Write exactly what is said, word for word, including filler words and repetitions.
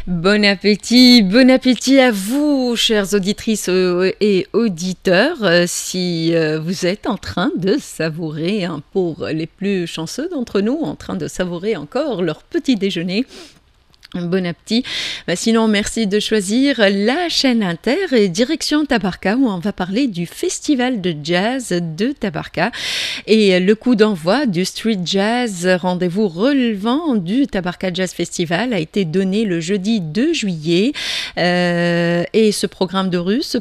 Bon appétit, bon appétit à vous, chères auditrices et auditeurs, si vous êtes en train de savourer, hein, pour les plus chanceux d'entre nous, en train de savourer encore leur petit déjeuner. Bon appétit. Bah sinon, merci de choisir la chaîne Inter et direction Tabarka où on va parler du festival de jazz de Tabarka et le coup d'envoi du Street Jazz, rendez-vous relevant du Tabarka Jazz Festival, a été donné le jeudi deux juillet euh, et ce programme de rue se